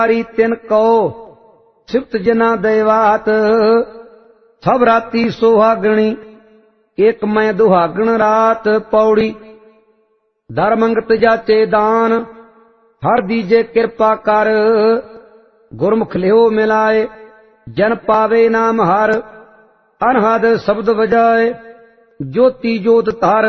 तिन कहो सिफत जना दैवात। सब राती सोहागणी एक मैं दुहागण रात। पौड़ी धर्मंगत जाचे दान हर दीजे कृपा कर। गुरमुख लियो मिलाए जन पावे नाम हर। अनहद शब्द बजाए ज्योति जोत धर।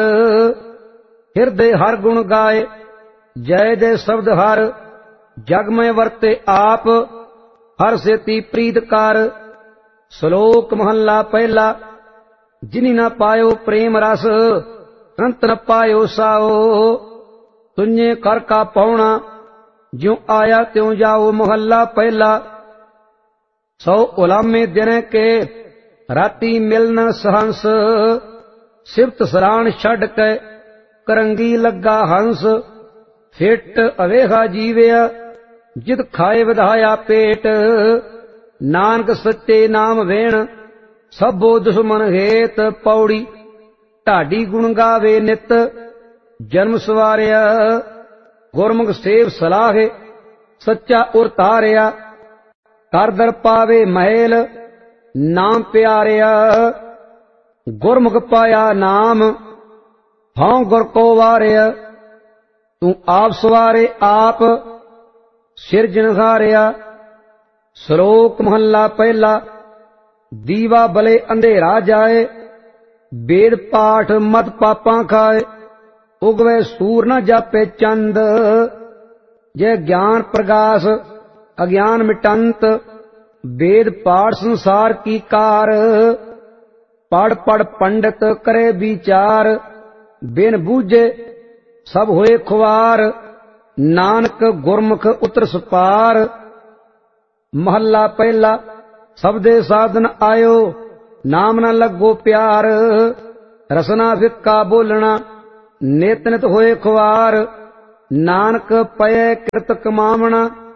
हृदय हर गुण गाए जय जय शब्द हर। जग में वर्ते आप हर सेती प्रीत कर। श्लोक महला पहला। जिनी न पायो प्रेम रस अंत न पायो साओ। तुझे कर का पौना ज्यों आया त्यों जाओ। महला पहला। 100 उलामे दिन के राती मिलन सहंस। सिफत सराण छड़ के करंगी लगा हंस। फिट अवेखा जीवया जित खाए विधाया पेट। नानक सच्चे नाम वेण सबो दुश्मन हेत। पौड़ी ढाडी गुण गावे नित जन्म सवारिया। गुरमुख सेव सलाहे सच्चा उर तारिया। कर दर पावे महल नाम प्यारिया। गुरमुख पाया नाम हाँ गुर को वारिया। तू आप सवारे आप सिरजनहारिया। श्लोक महला पहला। दीवा बले अंधेरा जाए वेद पाठ मत पापा खाए। उगवे सूर न जापे चंद जय ज्ञान प्रकाश अज्ञान मिटंत। वेद पाठ संसार की कार पढ़ पढ़ पंडित करे विचार। बिन बूझे सब होए खुआर नानक गुरमुख उतर सुपार। महला पहला। सबदे साधन आयो नाम न लगो प्यार। रसना फिक्का बोलना नित नित होए खुआर। नानक पय कृत कमावना